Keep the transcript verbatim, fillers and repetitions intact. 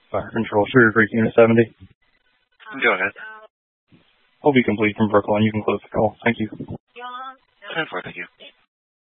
Fire Control, Sugar Creek, Unit seventy. Go ahead. Will be complete from Brooklyn. You can close the call. Thank you. ten four, thank you.